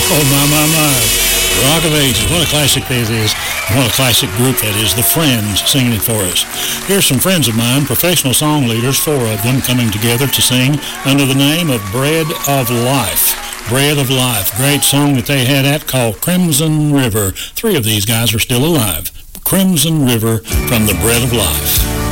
Oh, my. Rock of Ages. What a classic that is. What a classic group that is. The Friends singing it for us. Here's some friends of mine, professional song leaders, 4 of them coming together to sing under the name of Bread of Life. Bread of Life. Great song that they had out called Crimson River. 3 of these guys are still alive. Crimson River from the Bread of Life.